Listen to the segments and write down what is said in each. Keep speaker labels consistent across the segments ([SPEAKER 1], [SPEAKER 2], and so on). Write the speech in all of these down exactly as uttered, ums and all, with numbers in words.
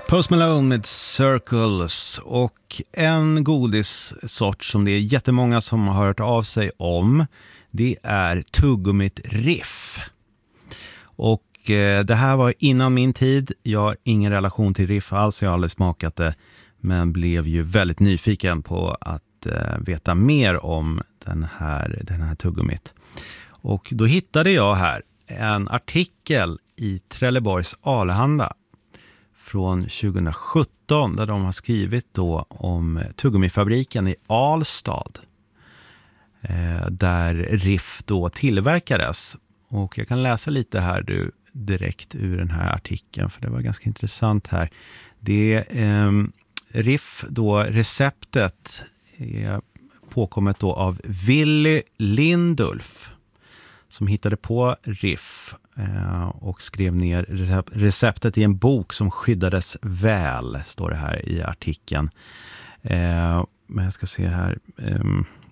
[SPEAKER 1] Post Malone med Circles, och en godissort som det är jättemånga som har hört av sig om, det är tuggummit Riff. Och eh, det här var innan min tid. Jag har ingen relation till Riff alls, jag har aldrig smakat det, men blev ju väldigt nyfiken på att eh, veta mer om den här, den här tuggummit. Och då hittade jag här en artikel i Trelleborgs Alehanda från tjugo sjutton, där de har skrivit då om tuggummifabriken i Alstad, eh, där Riff då tillverkades. Och jag kan läsa lite här du, direkt ur den här artikeln, för det var ganska intressant här. Det är eh, Riff då, receptet är påkommet då av Willy Lindulf, som hittade på Riff eh, och skrev ner recept, receptet i en bok som skyddades väl, står det här i artikeln. Eh, men jag ska se här. Eh,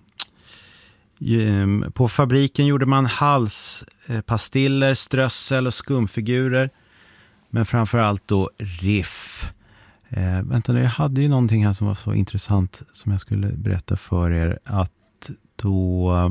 [SPEAKER 1] på fabriken gjorde man halspastiller, strössel och skumfigurer, men framförallt då Riff. Eh, vänta nu, jag hade ju någonting här som var så intressant som jag skulle berätta för er, att då...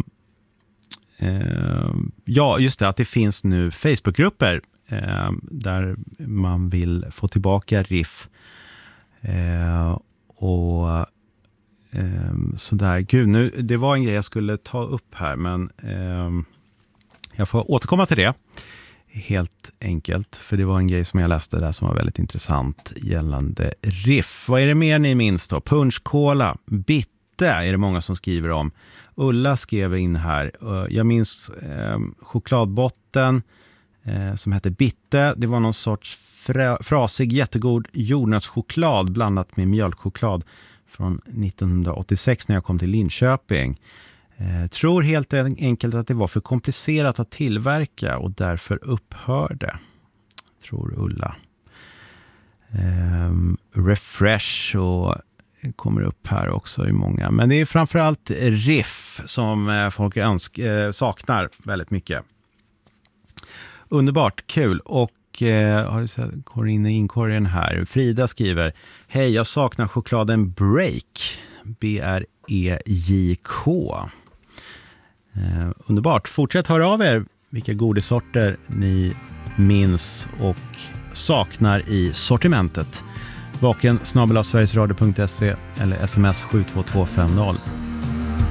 [SPEAKER 1] Ja, just det, att det finns nu Facebookgrupper eh, där man vill få tillbaka Riff. Eh, och eh, sådär. Gud, nu, det var en grej jag skulle ta upp här, men eh, jag får återkomma till det. Helt enkelt, för det var en grej som jag läste där som var väldigt intressant gällande Riff. Vad är det mer ni minns då? Punchcola, bitte är det många som skriver om. Ulla skrev in här. Jag minns eh, chokladbotten eh, som hette bitte. Det var någon sorts fra- frasig, jättegod jordnötschoklad blandat med mjölkchoklad från nittonhundraåttiosex när jag kom till Linköping. Eh, tror helt enkelt att det var för komplicerat att tillverka och därför upphörde, tror Ulla. Eh, refresh och kommer upp här också i många. Men det är framförallt Riff som folk önsk- saknar väldigt mycket. Underbart, kul. Och eh, har du sett, går in i inkorgen här. Frida skriver: hej, jag saknar chokladen Break. B R E J K. Eh, underbart. Fortsätt höra av er vilka godisorter ni minns och saknar i sortimentet. Vaken snabel-a sverigesradio punkt se eller sms sju två två fem noll.